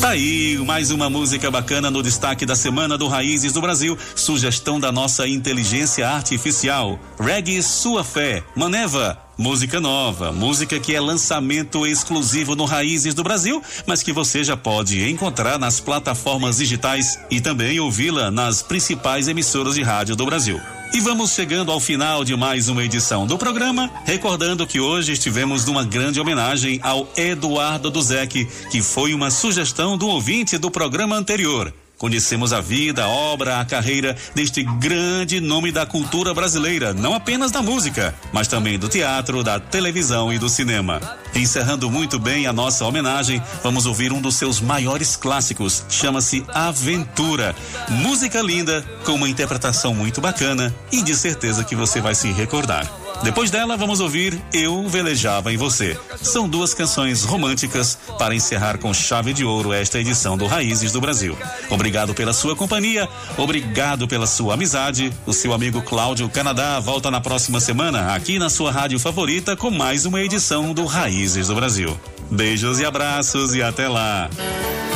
Tá aí, mais uma música bacana no destaque da Semana do Raízes do Brasil. Sugestão da nossa inteligência artificial. Reggae Sua Fé, Maneva. Música nova, música que é lançamento exclusivo no Raízes do Brasil, mas que você já pode encontrar nas plataformas digitais e também ouvi-la nas principais emissoras de rádio do Brasil. E vamos chegando ao final de mais uma edição do programa, recordando que hoje estivemos numa grande homenagem ao Eduardo Duzec, que foi uma sugestão do ouvinte do programa anterior. Conhecemos a vida, a obra, a carreira deste grande nome da cultura brasileira, não apenas da música, mas também do teatro, da televisão e do cinema. Encerrando muito bem a nossa homenagem, vamos ouvir um dos seus maiores clássicos, chama-se Aventura. Música linda, com uma interpretação muito bacana e de certeza que você vai se recordar. Depois dela, vamos ouvir Eu Velejava em Você. São duas canções românticas para encerrar com chave de ouro esta edição do Raízes do Brasil. Obrigado pela sua companhia, obrigado pela sua amizade. O seu amigo Cláudio Canadá volta na próxima semana aqui na sua rádio favorita com mais uma edição do Raízes do Brasil. Beijos e abraços e até lá.